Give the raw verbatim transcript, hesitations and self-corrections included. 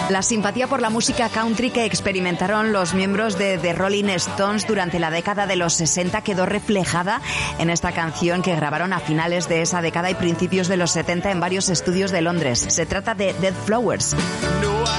La simpatía por la música country que experimentaron los miembros de The Rolling Stones durante la década de los sesenta quedó reflejada en esta canción que grabaron a finales de esa década y principios de los setenta en varios estudios de Londres. Se trata de Dead Flowers. No.